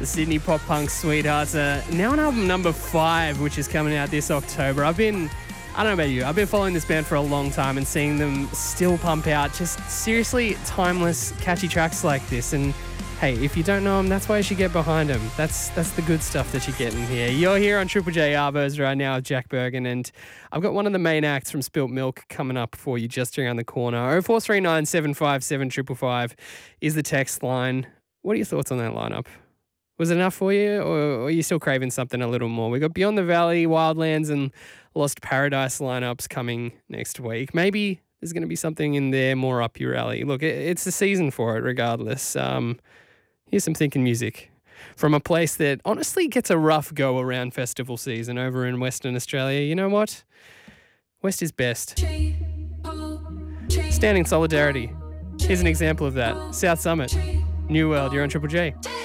Sydney pop punk sweethearts are now on album number 5, which is coming out this October. I don't know about you, I've been following this band for a long time and seeing them still pump out just seriously timeless, catchy tracks like this. And hey, if you don't know them, that's why you should get behind them. That's the good stuff that you're getting here. You're here on Triple J Arbos right now with Jack Bergen, and I've got one of the main acts from Spilt Milk coming up for you just around the corner. 0439 757 555 is the text line. What are your thoughts on that lineup? Was it enough for you, or are you still craving something a little more? We've got Beyond the Valley, Wildlands, and Lost Paradise lineups coming next week. Maybe there's going to be something in there more up your alley. Look, it's the season for it regardless. Here's some thinking music from a place that honestly gets a rough go around festival season over in Western Australia. You know what? West is best. Stand in solidarity. Here's an example of that. South Summit, New World, you're on Triple J.